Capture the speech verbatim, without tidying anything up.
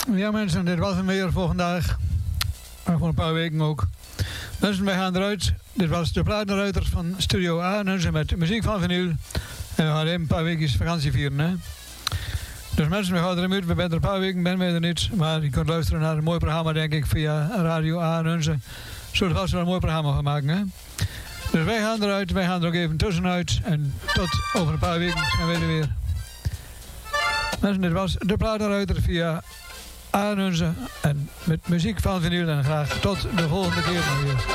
Ja mensen, dit was hem weer voor vandaag. Maar voor een paar weken ook. Mensen, wij gaan eruit. Dit was de Platenruiters van Studio A. Mensen met muziek van vinyl. En we gaan even een paar weken vakantie vieren. Hè? Dus mensen, we gaan er uit. We zijn er een paar weken, ben wij er niet. Maar je kunt luisteren naar een mooi programma, denk ik, via Radio A. En ze zullen vast wel een mooi programma gaan maken. Hè? Dus wij gaan eruit. Wij gaan er ook even tussenuit. En tot over een paar weken zijn wij er weer. Mensen, dit was de Platenruiter via A. En met muziek van vinyl. En graag tot de volgende keer nog weer.